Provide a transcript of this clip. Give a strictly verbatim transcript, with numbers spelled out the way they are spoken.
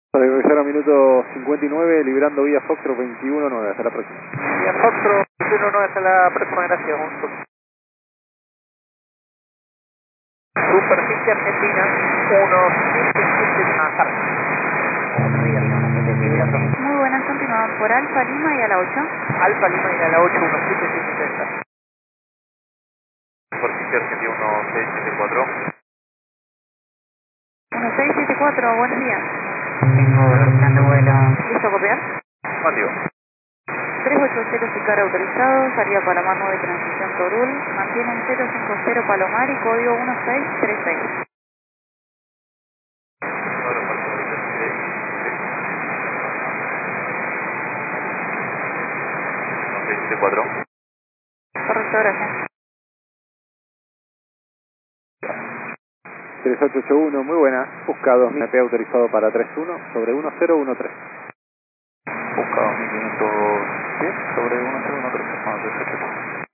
Regresar a minuto cincuenta y nueve, librando vía Foxtrot veintiuno nueve. Hasta la próxima. Vía Foxtrot veintiuno nueve, hasta la próxima, gracias. Superficie Argentina, uno siete siete Mazar. Muy buenas, continuamos por Alfa Lima y a la ocho. Alfa Lima y a la ocho, uno siete siete tres. Superficie Argentina, uno seis siete cuatro. uno seis siete cuatro, buenos días. Tengo plan de vuelo. ¿Listo a copiar? Mativo. tres ocho cero Sicar autorizado, salida Palomar nueve, transición Torul, mantienen cero cinco cero Palomar y código uno seis tres seis. uno seis siete cuatro. Correcto, gracias. tres ocho ocho uno, muy buena. Busca dos mil, M P autorizado para tres uno sobre uno cero uno tres. Busca dos mil quinientos diez sobre uno cero uno tres.